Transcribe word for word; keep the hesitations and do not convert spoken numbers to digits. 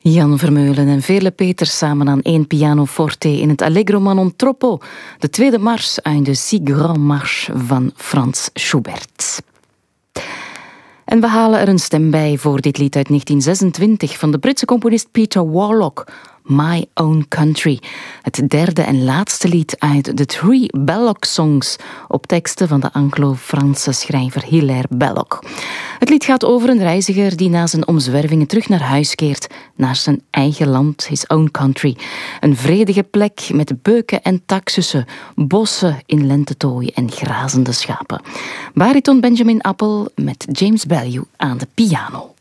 Jan Vermeulen en Veerle Peters samen aan één pianoforte in het Allegro ma non troppo, de tweede mars uit de Si Grand Marche van Franz Schubert. En we halen er een stem bij voor dit lied uit negentien zesentwintig van de Britse componist Peter Warlock, My Own Country. Het derde en laatste lied uit de Three Belloc Songs op teksten van de Anglo-Franse schrijver Hilaire Belloc. Het lied gaat over een reiziger die na zijn omzwervingen terug naar huis keert, naar zijn eigen land, his own country. Een vredige plek met beuken en taxussen, bossen in lentetooi en grazende schapen. Bariton Benjamin Appel met James Baillieu aan de piano.